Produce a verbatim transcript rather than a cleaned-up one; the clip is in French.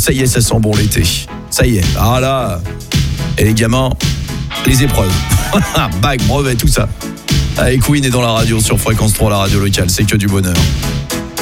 ça y est, ça sent bon l'été. Ça y est. Ah là, et les gamins, les épreuves. Bac, brevet, tout ça. Avec Queen est dans la radio sur Fréquence trois, la radio locale. C'est que du bonheur.